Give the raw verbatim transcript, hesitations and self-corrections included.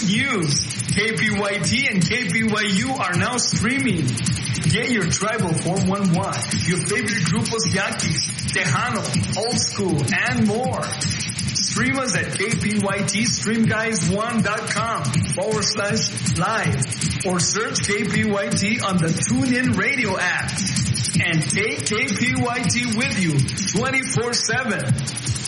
news. K P Y T and K P Y U are now streaming. Get your tribal four one one, your favorite grupos Yaquis, Tejano, Old School, and more. Stream us at K P Y T stream guys one dot com forward slash live or search K P Y T on the TuneIn Radio app and take K P Y T with you twenty-four seven.